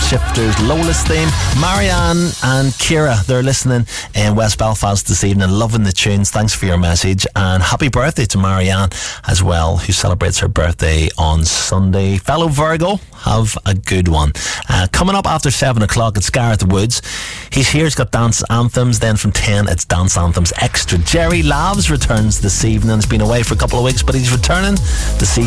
Shifters Lola's theme. Marianne and Kira, they're listening in West Belfast this evening, loving the tunes. Thanks for your message, and happy birthday to Marianne as well, who celebrates her birthday on Sunday. Fellow Virgo, have a good one. Coming up after 7 o'clock, it's Gareth Woods. He's here, he's got dance anthems. Then from 10, it's Dance Anthems Extra. Jerry Lavs returns this evening. He's been away for a couple of weeks, but he's returning this evening.